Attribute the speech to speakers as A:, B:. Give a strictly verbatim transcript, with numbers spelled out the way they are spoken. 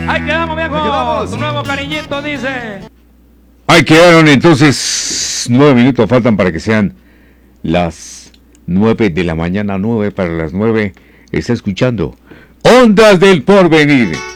A: Ahí quedamos, viejo.
B: Ahí quedamos.
A: Tu nuevo cariñito dice.
C: Ahí quedaron entonces nueve minutos, faltan para que sean las nueve de la mañana, nueve para las nueve. Está escuchando Ondas del Porvenir.